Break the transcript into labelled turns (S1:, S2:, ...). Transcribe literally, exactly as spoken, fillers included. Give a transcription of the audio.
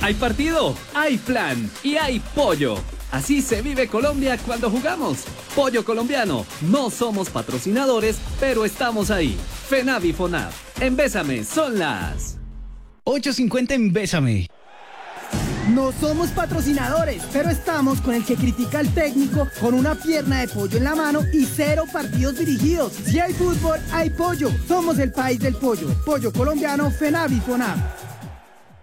S1: Hay partido, hay plan y hay pollo. Así se vive Colombia cuando jugamos. Pollo colombiano. No somos patrocinadores, pero estamos ahí. FENAVI FONAV. En Bésame son las
S2: ocho cincuenta en Bésame.
S3: No somos patrocinadores, pero estamos con el que critica al técnico con una pierna de pollo en la mano y cero partidos dirigidos. Si hay fútbol, hay pollo. Somos el país del pollo. Pollo colombiano, FENAVI FONAV.